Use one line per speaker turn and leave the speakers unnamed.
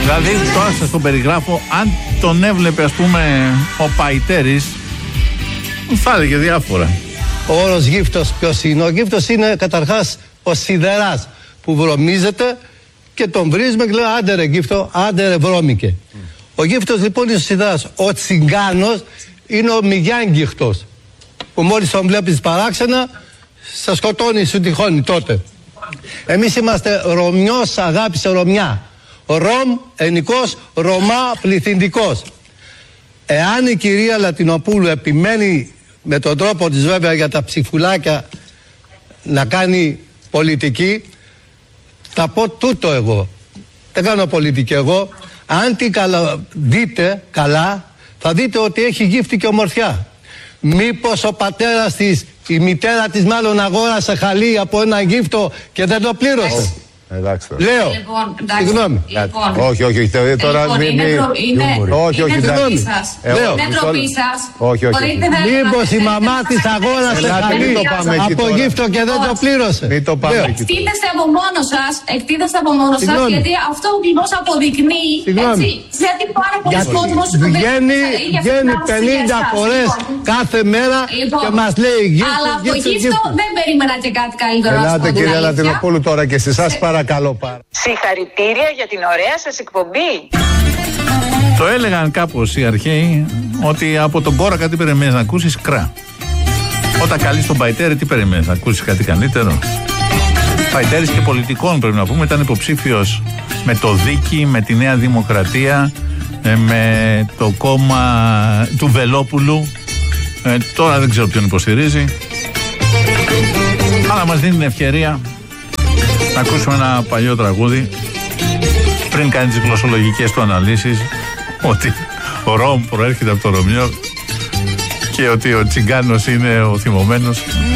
Δηλαδή τώρα σας το περιγράφω, αν τον έβλεπε ας πούμε ο Παϊτέρης, θα έλεγε διάφορα.
Ο όρος γύφτος ποιος είναι? Ο γύφτος είναι καταρχάς ο σιδεράς που βρωμίζεται και τον βρίζουμε και λέμε άντε ρε γύφτο, άντε ρε βρώμικε. Ο γύφτος λοιπόν είναι ο σιδεράς. Ο τσιγκάνος είναι ο μηγιάνγκυχτος που μόλις τον βλέπεις παράξενα σε σκοτώνει, σου τυχώνει τότε. Εμείς είμαστε Ρωμιός αγάπησε Ρωμιά. Ρωμ, ενικός, Ρωμά, πληθυντικός. Εάν η κυρία Λατινοπούλου επιμένει με τον τρόπο της βέβαια για τα ψηφουλάκια να κάνει πολιτική, θα πω τούτο εγώ. Δεν κάνω πολιτική εγώ. Αν την δείτε καλά, θα δείτε ότι έχει γύφτη και ομορφιά. Μήπως ο πατέρας της, η μητέρα της μάλλον αγόρασε χαλί από ένα γύφτο και δεν το πλήρωσε.
Εντάξει.
Λέω. Συγγνώμη.
Όχι. Τώρα όχι.
Είναι ντροπή
σας. Όχι.
Μήπως η μαμά της αγόρασε χαλί από γύφτο και δεν το πλήρωσε.
Μην το πάμε.
Εκτίθεστε από μόνο σας, γιατί αυτό ακριβώς αποδεικνύει. Γιατί πάρα πολλοί κόσμος
βγαίνει 50 φορές κάθε μέρα και μας λέει γύφτο.
Αλλά από γύφτο δεν περίμενα και κάτι καλύτερο.
Ελάτε κυρία Λατινοπούλου τώρα και σε εσάς παρακαλώ πάρα.
Συγχαρητήρια για την ωραία σας εκπομπή.
Το έλεγαν κάπως οι αρχαίοι ότι από τον κόρακα τι περιμένεις να ακούσεις? Κρά. Όταν καλείς τον Παϊτέρη τι περιμένεις να ακούσεις κάτι καλύτερο? Παϊτέρης και πολιτικών πρέπει να πούμε, ήταν υποψήφιος με το Δίκη, με τη Νέα Δημοκρατία, με το κόμμα του Βελόπουλου. Τώρα δεν ξέρω ποιον υποστηρίζει, αλλά μας δίνει την ευκαιρία να ακούσουμε ένα παλιό τραγούδι πριν κάνει τις γλωσσολογικές του αναλύσεις ότι ο Ρώμ προέρχεται από το Ρωμιό και ότι ο Τσιγκάνος είναι ο θυμωμένος.